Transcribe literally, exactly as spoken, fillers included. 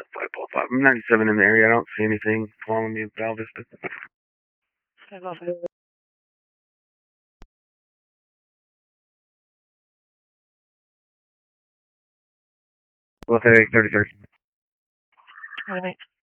five point five. I'm ninety-seven in the area. I don't see anything following me in Val Vista. Well, thirty, thirty, thirty. All right.